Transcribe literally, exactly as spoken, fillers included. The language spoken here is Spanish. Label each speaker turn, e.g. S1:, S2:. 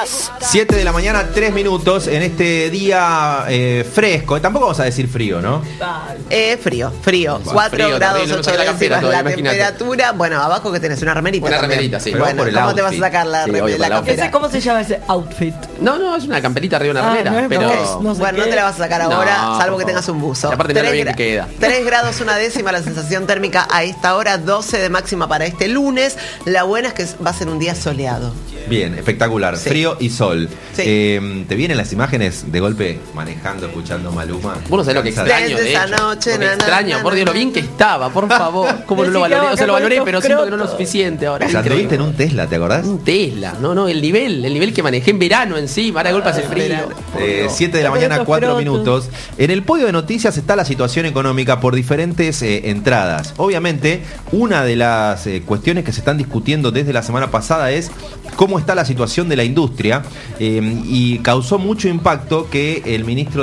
S1: días.
S2: siete de la mañana, tres minutos en este día eh, fresco. Tampoco vamos a decir frío, ¿no?
S1: Eh, frío, frío. cuatro grados, ocho décimas la temperatura. Bueno, abajo que tenés una remerita.
S3: Una
S1: también.
S3: remerita, sí.
S1: Bueno, ¿cómo
S2: outfit.
S1: te vas a sacar la,
S3: Sí,
S1: rem-
S3: obvio,
S1: la
S3: por el
S1: campera?
S4: Ese, ¿cómo se llama ese outfit?
S3: No, no, es una camperita arriba de una
S4: Ah,
S3: remera,
S4: no es
S3: pero...
S4: porque- no sé
S1: Bueno, no
S4: qué.
S1: te la vas a sacar ahora,
S3: No,
S1: salvo
S3: por
S1: que tengas
S3: favor.
S1: un buzo.
S3: Y aparte mira lo bien que queda.
S1: tres grados, una décima la sensación térmica a esta hora, doce de máxima para este lunes. La buena es que va a ser un día soleado.
S2: Bien, espectacular.
S1: Sí.
S2: Frío y sol.
S1: Sí.
S2: Eh, ¿Te vienen las imágenes de golpe manejando, escuchando Maluma?
S3: Vos no sabés lo que
S2: Cansado.
S3: extraño,
S1: Desde
S3: de
S1: esa
S3: hecho.
S1: noche,
S3: Lo que
S1: na, na,
S3: extraño,
S1: na,
S3: por Dios,
S1: na,
S3: lo bien
S1: na.
S3: que estaba, por favor. ¿Cómo no lo
S4: Decí que
S3: valoré?
S4: acá
S3: O sea, lo
S4: con
S3: valoré,
S4: estos
S3: pero siento que no
S4: crotos.
S3: lo suficiente ahora.
S2: O sea,
S3: Increíble.
S2: anduviste en un Tesla, ¿te acordás?
S3: Un Tesla, no, no, el nivel, el nivel que manejé en verano encima, ahora de golpe hace frío. Por
S2: Eh,
S3: Dios.
S2: siete de la
S4: Con
S2: mañana,
S4: estos
S2: cuatro
S4: crotos.
S2: minutos. En el podio de noticias está la situación económica por diferentes eh, entradas. Obviamente, una de las eh, cuestiones que se están discutiendo desde la semana pasada es cómo está la situación de la industria eh, y causó mucho impacto que el ministro